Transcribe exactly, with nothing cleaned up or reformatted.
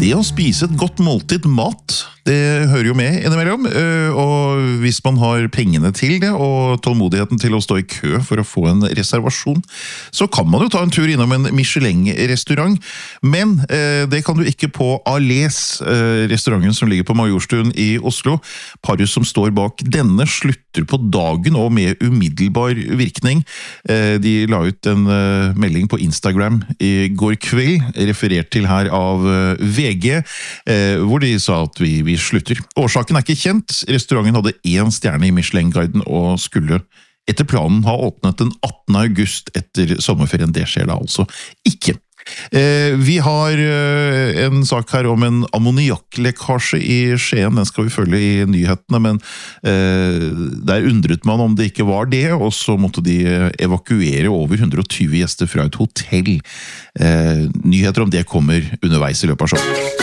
Det å spise et godt måltid mat, det hører jo med innimellom, og hvis man har pengene til det, og tålmodigheten til å stå i kø for å få en reservasjon, så kan man jo ta en tur innom en Michelin-restaurant, men det kan du ikke på Ales, restauranten som ligger på Majorstuen i Oslo. Paret som står bak denne slutter på dagen og med umiddelbar virkning. De la ut en melding på Instagram i går kveld, referert til her av V G, hvor de sa at vi, vi slutter. Årsaken er ikke kjent. Restauranten hadde én stjerne i Michelin-guiden og skulle etter planen ha åpnet den attende august etter sommerferien. Det skjer da altså ikke. Vi har en sak her om en ammoniakklekkasje i Skien. Den skal vi følge i nyhetene, men der undret man om det ikke var det, og så måtte de evakuere over hundre og tyve gjester fra et hotell. Nyheter om det kommer underveis i løpet av showet.